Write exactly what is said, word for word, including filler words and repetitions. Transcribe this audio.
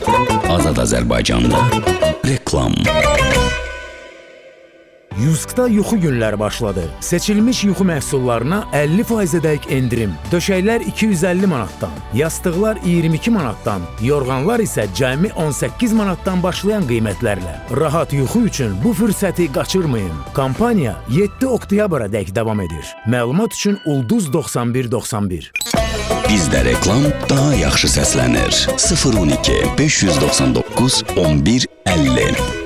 Azad Azərbaycanda reklam. Yuskda yuxu günləri başladı. Seçilmiş yuxu məhsullarına əlli faizədək endirim. Döşəklər iki yüz əlli manatdan, yastıqlar iyirmi iki manatdan, yorğanlar isə cəmi on səkkiz manatdan başlayan qiymətlərlə. Rahat yuxu üçün bu fürsəti qaçırmayın. Kampaniya yeddi oktyabra dək davam edir. Məlumat üçün Ulduz doxsan bir doxsan bir. Bizdə reklam daha yaxşı səslənir. sıfır on iki beş yüz doxsan doqquz on bir əlli.